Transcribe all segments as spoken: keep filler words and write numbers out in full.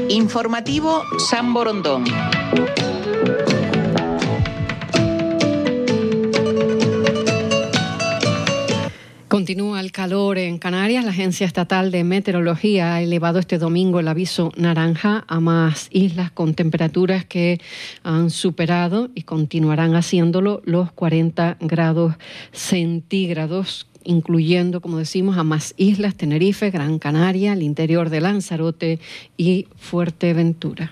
Informativo San Borondón. Continúa el calor en Canarias. La Agencia Estatal de Meteorología ha elevado este domingo el aviso naranja a más islas con temperaturas que han superado y continuarán haciéndolo los cuarenta grados centígrados, incluyendo, como decimos, a más islas: Tenerife, Gran Canaria, el interior de Lanzarote y Fuerteventura.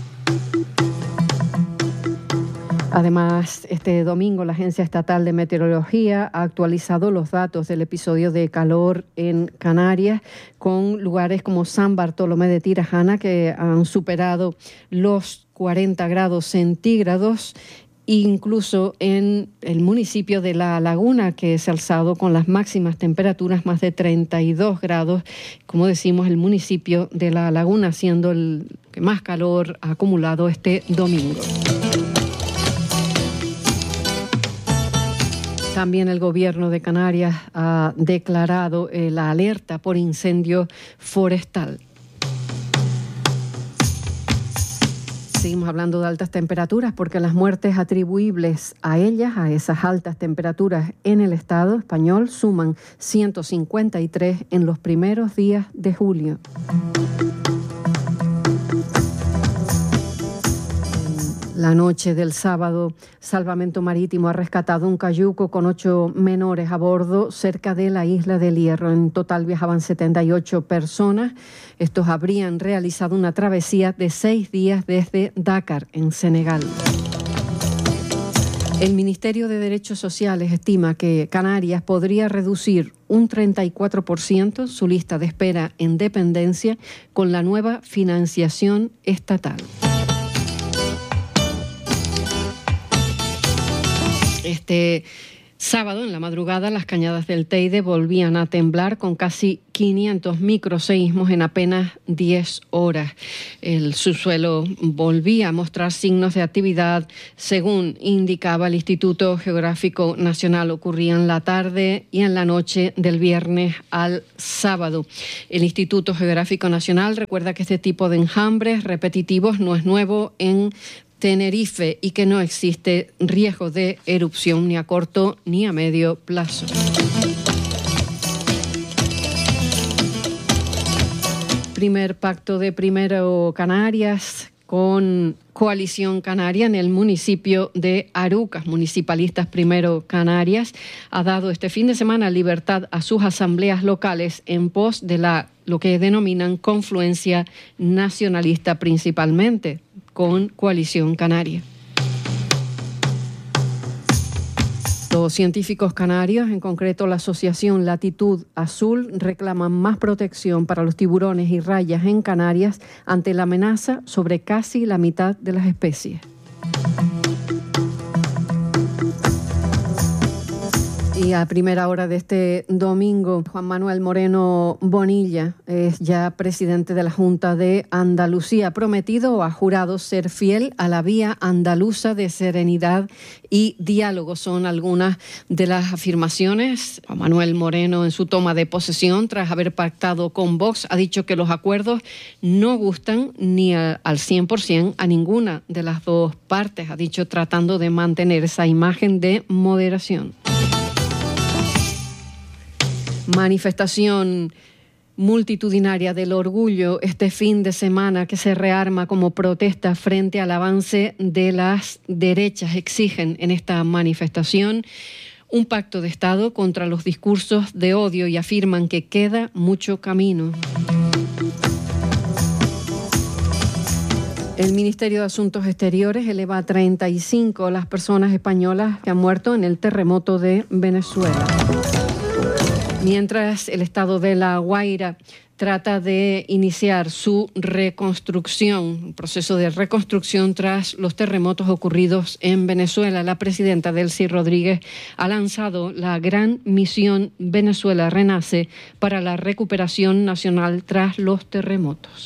Además, este domingo la Agencia Estatal de Meteorología ha actualizado los datos del episodio de calor en Canarias, con lugares como San Bartolomé de Tirajana que han superado los cuarenta grados centígrados, incluso en el municipio de La Laguna, que se ha alzado con las máximas temperaturas más de treinta y dos grados, como decimos, el municipio de La Laguna siendo el que más calor ha acumulado este domingo. También el Gobierno de Canarias ha declarado eh, la alerta por incendio forestal. Seguimos hablando de altas temperaturas porque las muertes atribuibles a ellas, a esas altas temperaturas en el Estado español, suman ciento cincuenta y tres en los primeros días de julio. La noche del sábado, Salvamento Marítimo ha rescatado un cayuco con ocho menores a bordo cerca de la isla del Hierro. En total viajaban setenta y ocho personas. Estos habrían realizado una travesía de seis días desde Dakar, en Senegal. El Ministerio de Derechos Sociales estima que Canarias podría reducir un treinta y cuatro por ciento su lista de espera en dependencia con la nueva financiación estatal. Este sábado, en la madrugada, las cañadas del Teide volvían a temblar con casi quinientos microseísmos en apenas diez horas. El subsuelo volvía a mostrar signos de actividad, según indicaba el Instituto Geográfico Nacional. Ocurría en la tarde y en la noche del viernes al sábado. El Instituto Geográfico Nacional recuerda que este tipo de enjambres repetitivos no es nuevo en Tenerife y que no existe riesgo de erupción ni a corto ni a medio plazo. Primer pacto de Primero Canarias con Coalición Canaria en el municipio de Arucas. Municipalistas Primero Canarias ha dado este fin de semana libertad a sus asambleas locales en pos de la lo que denominan confluencia nacionalista, principalmente con Coalición Canaria. Los científicos canarios, en concreto la Asociación Latitud Azul, reclaman más protección para los tiburones y rayas en Canarias ante la amenaza sobre casi la mitad de las especies. Y a primera hora de este domingo, Juan Manuel Moreno Bonilla es ya presidente de la Junta de Andalucía. Ha prometido o ha jurado ser fiel a la vía andaluza de serenidad y diálogo. Son algunas de las afirmaciones. Juan Manuel Moreno, en su toma de posesión, tras haber pactado con Vox, ha dicho que los acuerdos no gustan ni a, al cien por ciento a ninguna de las dos partes. Ha dicho tratando de mantener esa imagen de moderación. Manifestación multitudinaria del orgullo este fin de semana que se rearma como protesta frente al avance de las derechas. Exigen en esta manifestación un pacto de Estado contra los discursos de odio y afirman que queda mucho camino. El Ministerio de Asuntos Exteriores eleva a treinta y cinco las personas españolas que han muerto en el terremoto de Venezuela. Mientras el estado de La Guaira trata de iniciar su reconstrucción, un proceso de reconstrucción tras los terremotos ocurridos en Venezuela, la presidenta Delcy Rodríguez ha lanzado la gran misión Venezuela Renace para la recuperación nacional tras los terremotos.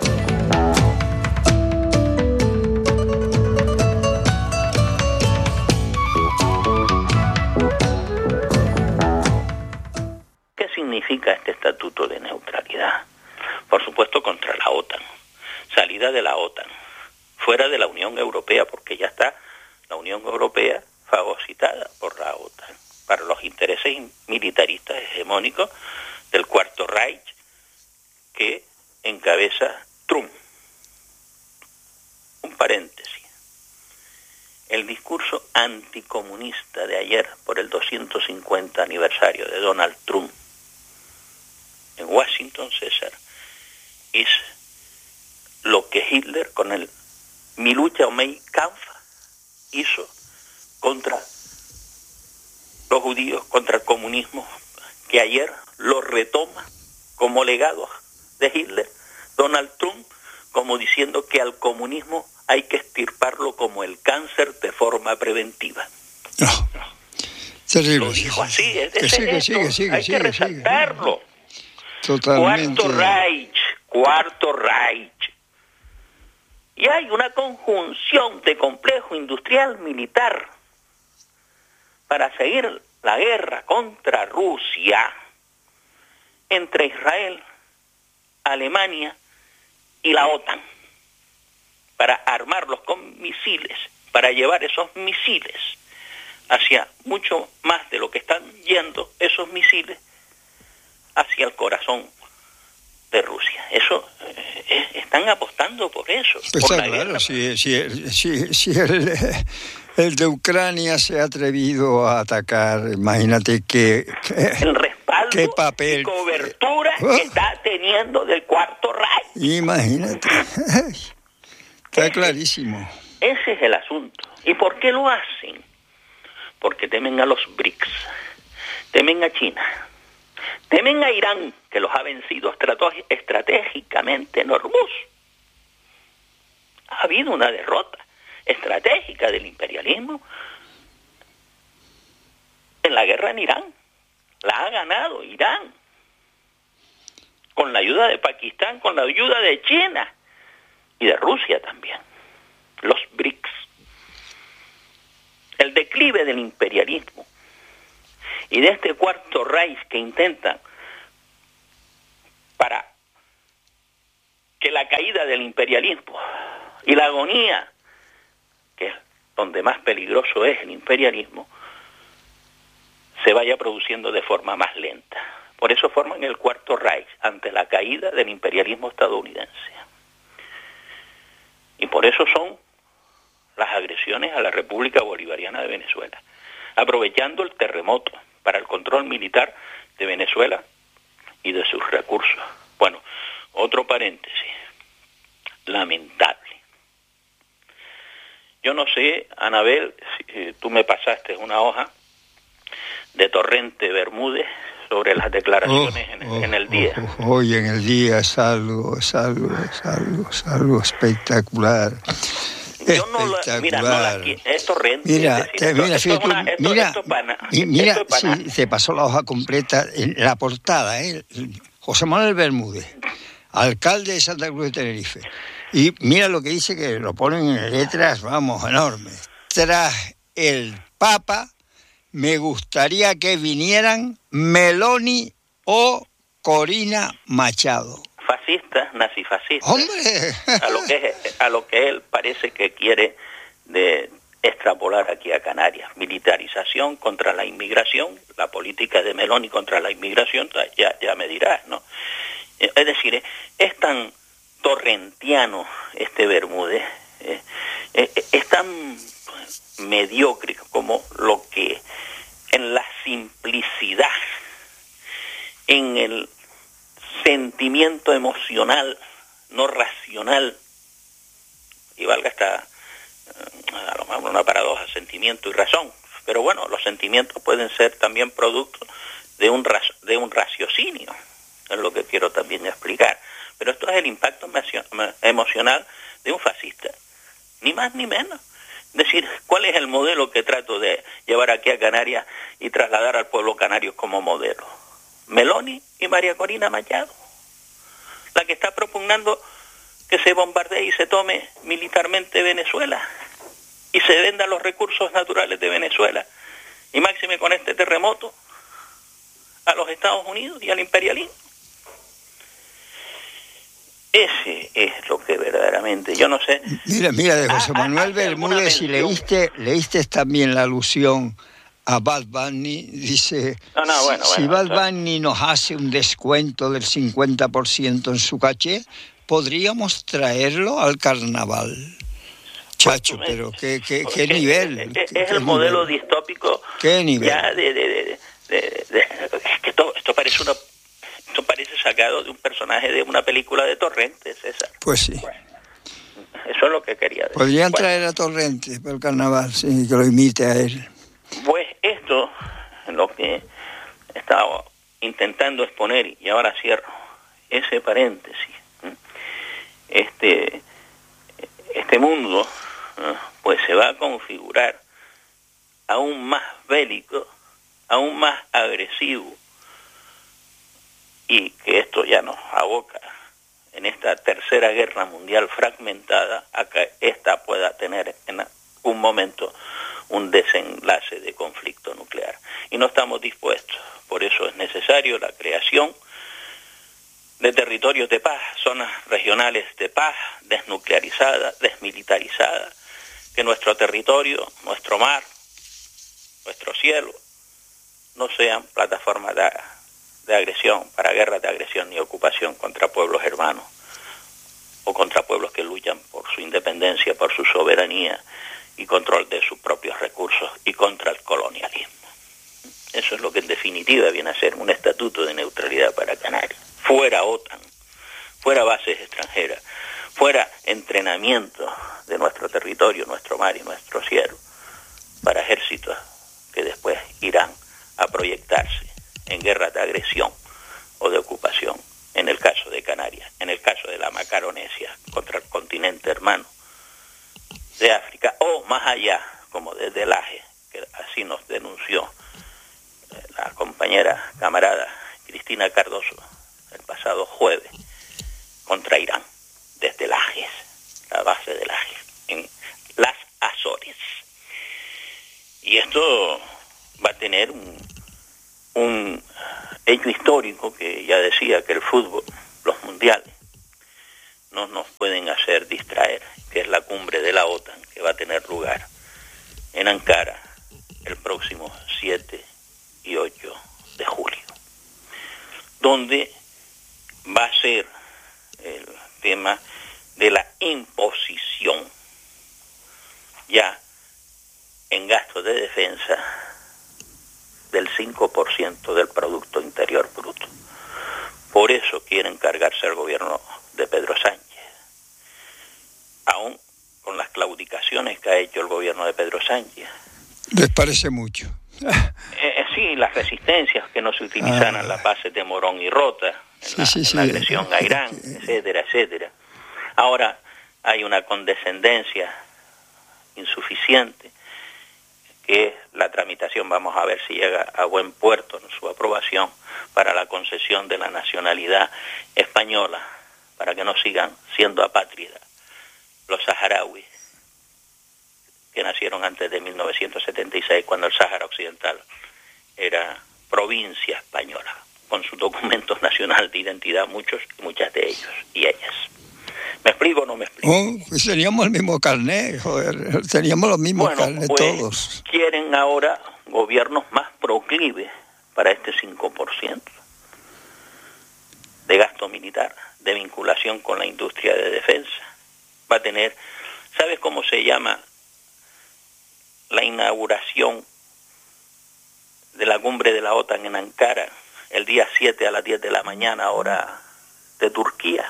¿Qué significa este estatuto de neutralidad? Por supuesto, contra la OTAN. salida de la OTAN, fuera de la Unión Europea, porque ya está la Unión Europea fagocitada por la OTAN, para los intereses militaristas hegemónicos del Cuarto Reich que encabeza Trump. Un paréntesis. El discurso anticomunista de ayer por el doscientos cincuenta aniversario de Donald Trump en Washington, César, es lo que Hitler con el Mi lucha o Mein Kampf hizo contra los judíos, contra el comunismo, que ayer lo retoma como legado de Hitler, Donald Trump, como diciendo que al comunismo hay que extirparlo como el cáncer de forma preventiva. No, terrible. Lo dijo así, es, que es sigue, esto, sigue, sigue, hay sigue, que resaltarlo. Sigue. Totalmente. Cuarto Reich, Cuarto Reich. Y hay una conjunción de complejo industrial militar para seguir la guerra contra Rusia entre Israel, Alemania y la OTAN, para armarlos con misiles, para llevar esos misiles hacia mucho más de lo que están yendo esos misiles hacia el corazón de Rusia. Eso eh, están apostando por eso. Pues por está claro, si, si, si, si el, el de Ucrania se ha atrevido a atacar, imagínate que, que el respaldo qué papel, y cobertura oh, que está teniendo del Cuarto Reich. Imagínate. Está clarísimo. Ese es el asunto. ¿Y por qué lo hacen? Porque temen a los BRICS, temen a China, temen a Irán, que los ha vencido estratégicamente en Hormuz. Ha habido una derrota estratégica del imperialismo en la guerra en Irán. La ha ganado Irán, con la ayuda de Pakistán, con la ayuda de China y de Rusia también. Los BRICS. El declive del imperialismo y de este Cuarto Reich que intentan para que la caída del imperialismo y la agonía, que es donde más peligroso es el imperialismo, se vaya produciendo de forma más lenta. Por eso forman el Cuarto Reich ante la caída del imperialismo estadounidense. Y por eso son las agresiones a la República Bolivariana de Venezuela, aprovechando el terremoto para el control militar de Venezuela y de sus recursos. Bueno, otro paréntesis, lamentable. Yo no sé, Anabel, si tú me pasaste una hoja de Torrente Bermúdez sobre las declaraciones oh, en, oh, en el día. Oh, oh, hoy en el día es algo, es algo, es algo, es algo espectacular. Yo no la, mira, no la, es Torrente. Mira, es decir, te, esto, mira, esto si es tú, una, esto, mira, esto es pana, y mira, esto es pana. Si te pasó la hoja completa en la portada, ¿eh? José Manuel Bermúdez, alcalde de Santa Cruz de Tenerife. Y mira lo que dice, que lo ponen en letras, vamos, enormes. Tras el Papa, me gustaría que vinieran Meloni o Corina Machado. Fascistas, nazifascistas. ¡Hombre! A lo que es, a lo que él parece que quiere de extrapolar aquí a Canarias. Militarización contra la inmigración, la política de Meloni contra la inmigración, ya, ya me dirás, ¿no? Es decir, es tan torrentiano este Bermúdez, eh, eh, es tan mediocre como lo que en la simplicidad, en el sentimiento emocional, no racional, y valga esta, a lo mejor una paradoja, sentimiento y razón, pero bueno, los sentimientos pueden ser también producto de un, de un raciocinio, es lo que quiero también explicar, pero esto es el impacto emocional de un fascista, ni más ni menos. Es decir, ¿cuál es el modelo que trato de llevar aquí a Canarias y trasladar al pueblo canario como modelo? Meloni y María Corina Machado, la que está propugnando que se bombardee y se tome militarmente Venezuela y se vendan los recursos naturales de Venezuela, y máxime con este terremoto, a los Estados Unidos y al imperialismo. ese es lo que verdaderamente, yo no sé. Mira, mira, de José Manuel ah, Bermúdez, si leíste, leíste también la alusión a Bad Bunny, dice, no, no, bueno, si bueno, Bad Bunny nos hace un descuento del cincuenta por ciento en su caché, ¿podríamos traerlo al carnaval? Chacho, pero qué, qué, qué nivel. Es, es, qué, es el qué modelo nivel. distópico. ¿Qué nivel? Ya de, de, de, de, de, de que esto, esto parece una esto parece sacado de un personaje de una película de Torrente, César. Pues sí. Bueno, eso es lo que quería decir. Podrían bueno, traer a Torrente para el carnaval, sí, que lo imite a él. Pues esto es lo que estaba intentando exponer, y ahora cierro ese paréntesis. Este, este mundo pues se va a configurar aún más bélico, aún más agresivo, y que esto ya nos aboca en esta tercera guerra mundial fragmentada a que esta pueda tener en un momento un desenlace de conflicto nuclear. Y no estamos dispuestos. Por eso es necesario la creación de territorios de paz, zonas regionales de paz, desnuclearizadas, desmilitarizadas, que nuestro territorio, nuestro mar, nuestro cielo, no sean plataformas de, de agresión, para guerras de agresión ni ocupación contra pueblos hermanos o contra pueblos que luchan por su independencia, por su soberanía y control de sus propios recursos, y contra el colonialismo. Eso es lo que en definitiva viene a ser un estatuto de neutralidad para Canarias. Fuera OTAN, fuera bases extranjeras, fuera entrenamiento de nuestro territorio, nuestro mar y nuestro cielo, para ejércitos que después irán a proyectarse en guerras de agresión o de ocupación, en el caso de Canarias, en el caso de la Macaronesia, contra el continente hermano de África, o más allá, como desde el Aje, que así nos denunció la compañera camarada Cristina Cardoso el pasado jueves, contra Irán, desde el Aje, la base del Aje, en las Azores. Y esto va a tener un, un hecho histórico que ya decía que el fútbol, los mundiales, no nos pueden hacer distraer, que es la cumbre de la OTAN, que va a tener lugar en Ankara el próximo siete y ocho de julio, donde va a ser el tema de la imposición ya en gastos de defensa del cinco por ciento del Producto Interior Bruto. Por eso quieren cargarse al gobierno de Pedro Sánchez, aún con las claudicaciones que ha hecho el gobierno de Pedro Sánchez. ¿Les parece mucho? Eh, sí, las resistencias que no se utilizaran ah. las bases de Morón y Rota, en, sí, la, sí, en sí. la agresión a Irán, etcétera, etcétera. Ahora hay una condescendencia insuficiente, que es la tramitación, vamos a ver si llega a buen puerto en su aprobación, para la concesión de la nacionalidad española, para que no sigan siendo apátridas los saharauis que nacieron antes de mil novecientos setenta y seis, cuando el Sáhara Occidental era provincia española, con sus documentos nacionales de identidad, muchos y muchas de ellos y ellas. ¿Me explico o no me explico? Oh, pues teníamos el mismo carnet, joder, teníamos los mismos bueno, carnet pues, todos. Quieren ahora gobiernos más proclives para este cinco por ciento de gasto militar, de vinculación con la industria de defensa. Va a tener, ¿sabes cómo se llama la inauguración de la cumbre de la OTAN en Ankara el día siete a las diez de la mañana, hora de Turquía?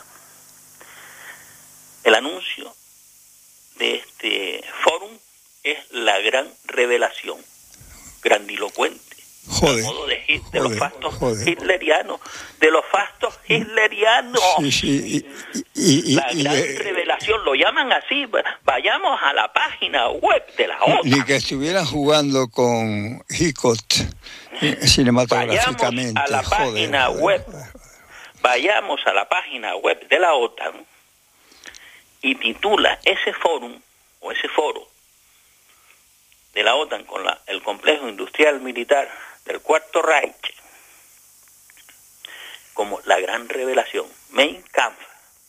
El anuncio de este fórum es la gran revelación, grandilocuente, joder, a modo de, de joder, los fastos joder. hitlerianos, de los fastos hitlerianos. Sí, sí, y, y, la y, gran y, revelación, lo llaman así. Vayamos a la página web de la OTAN. Ni que estuvieran jugando con Hitchcock cinematográficamente. Vayamos a la joder, página joder, web. joder. Vayamos a la página web de la OTAN y titula ese fórum o ese foro de la OTAN con la, el complejo industrial militar del Cuarto Reich como la gran revelación, Mein Kampf,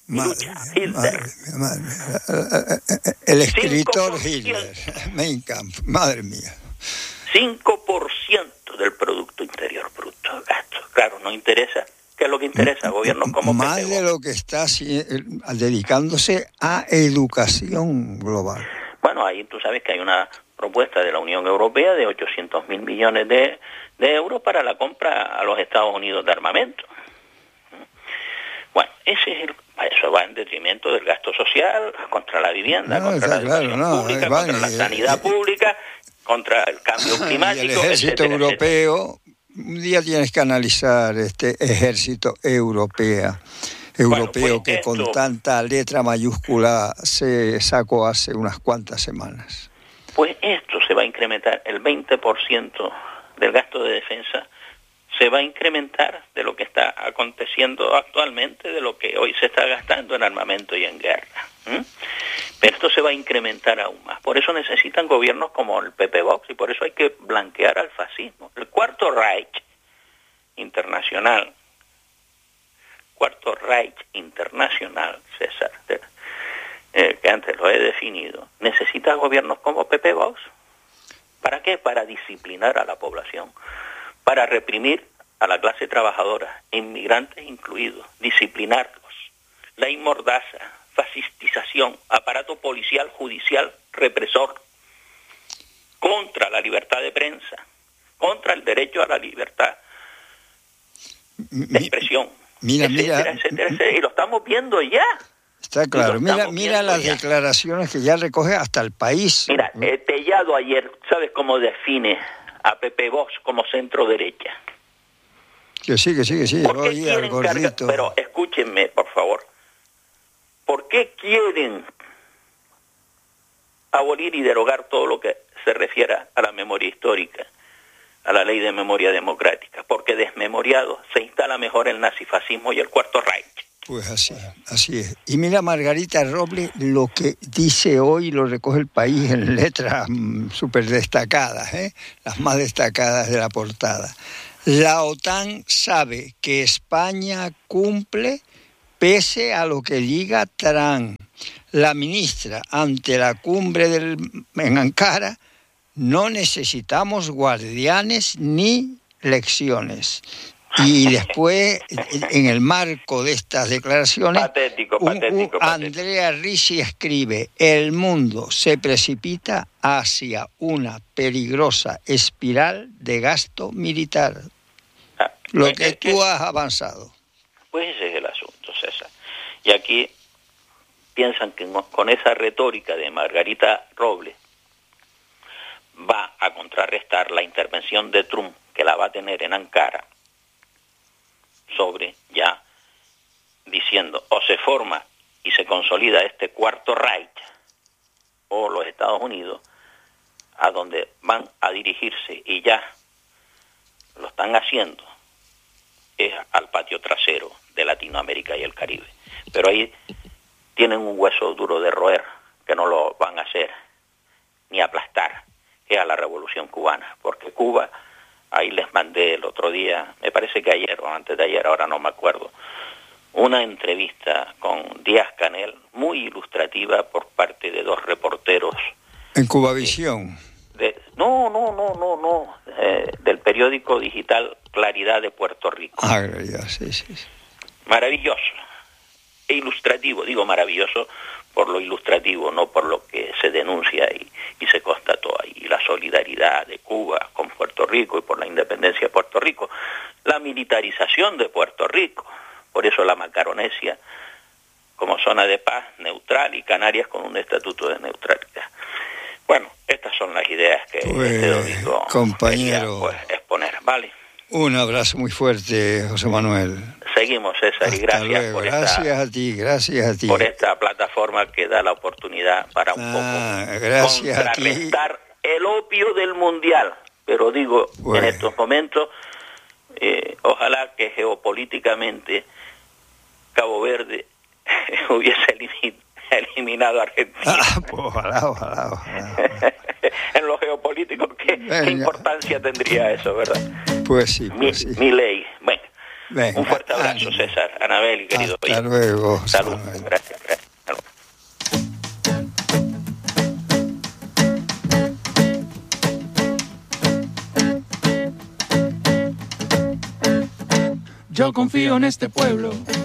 Madre, Hitler. Madre, madre mía. El escritor Hitler, Mein Kampf, madre mía. cinco por ciento del Producto Interior Bruto, gasto. Claro, no interesa. ¿Qué es lo que interesa a gobiernos como Más P P de lo que está dedicándose a educación global. Bueno, ahí tú sabes que hay una propuesta de la Unión Europea de ochocientos mil millones de, de euros para la compra a los Estados Unidos de armamento. Bueno, ese es el, eso va en detrimento del gasto social, contra la vivienda, no, contra la educación claro, no, pública, van, contra la eh, sanidad eh, pública, contra el cambio climático. Y el ejército etcétera, europeo, etcétera. Un día tienes que analizar este ejército europeo, europeo bueno, pues que esto, con tanta letra mayúscula se sacó hace unas cuantas semanas. Pues esto se va a incrementar, el veinte por ciento del gasto de defensa se va a incrementar de lo que está aconteciendo actualmente, de lo que hoy se está gastando en armamento y en guerra. ¿Mm? Pero esto se va a incrementar aún más. Por eso necesitan gobiernos como el P P Vox y por eso hay que blanquear al fascismo. El Cuarto Reich internacional, Cuarto Reich internacional, César, eh, que antes lo he definido, necesita gobiernos como P P Vox. ¿Para qué? Para disciplinar a la población, para reprimir a la clase trabajadora, inmigrantes incluidos, disciplinarlos. La inmordaza, fascistización, aparato policial, judicial, represor, contra la libertad de prensa, contra el derecho a la libertad de expresión, mira, etcétera, mira, etcétera, etcétera, y lo estamos viendo ya. Está claro, mira, mira las ya. declaraciones que ya recoge hasta el país. Mira, eh, Tellado ayer, ¿sabes cómo define a P P Vox como centro derecha? Que sí, que sí, que sí. ¿Por qué Oye, quieren cargar? Pero escúchenme, por favor. ¿Por qué quieren abolir y derogar todo lo que se refiera a la memoria histórica, a la ley de memoria democrática? Porque desmemoriado se instala mejor el nazifascismo y el Cuarto Reich. Pues así, así es. Y mira, Margarita Robles, lo que dice hoy lo recoge el país en letras mmm, súper destacadas, ¿eh? Las más destacadas de la portada. La OTAN sabe que España cumple pese a lo que diga Trump. La ministra, ante la cumbre del, en Ankara, no necesitamos guardianes ni lecciones. Y después, en el marco de estas declaraciones, patético, un, patético, un Andrea Ricci escribe: el mundo se precipita hacia una peligrosa espiral de gasto militar. Ah, Lo pues que es tú que, has avanzado. Pues ese es el asunto, César. Y aquí piensan que con esa retórica de Margarita Robles va a contrarrestar la intervención de Trump, que la va a tener en Ankara, sobre ya diciendo o se forma y se consolida este Cuarto Reich o los Estados Unidos, a donde van a dirigirse y ya lo están haciendo, es al patio trasero de Latinoamérica y el Caribe. Pero ahí tienen un hueso duro de roer, que no lo van a hacer ni aplastar, que es a la Revolución Cubana, porque Cuba, ahí les mandé el otro día, me parece que ayer o antes de ayer, ahora no me acuerdo, una entrevista con Díaz-Canel muy ilustrativa por parte de dos reporteros. En Cubavisión. De, de, no, no, no, no, no, eh, del periódico digital Claridad de Puerto Rico. Ah, ya, sí, sí, sí. Maravilloso e ilustrativo, digo maravilloso por lo ilustrativo, no por lo que se denuncia y, y se constató ahí, la solidaridad de Cuba con Puerto Rico y por la independencia de Puerto Rico, la militarización de Puerto Rico, por eso la Macaronesia como zona de paz neutral y Canarias con un estatuto de neutralidad. Bueno, estas son las ideas que pues, este domingo compañero, quería, pues, exponer, ¿vale? Un abrazo muy fuerte, José Manuel. Seguimos, César, Hasta y gracias luego. por gracias esta, a ti, gracias a ti. por esta plataforma que da la oportunidad para un ah, poco gracias contrarrestar a ti. El opio del mundial. Pero digo, pues, en estos momentos, eh, ojalá que geopolíticamente Cabo Verde hubiese eliminado a Argentina. Ah, pues, ojalá, ojalá, ojalá. En lo geopolítico, ¿qué, ¿qué importancia tendría eso, verdad? Pues sí, pues mi, sí. mi ley. Bueno, Venga, Un fuerte abrazo, ánimo. César, Anabel y querido Hasta oyente. luego. Salud. Manuel. Gracias, gracias. Yo confío en este pueblo.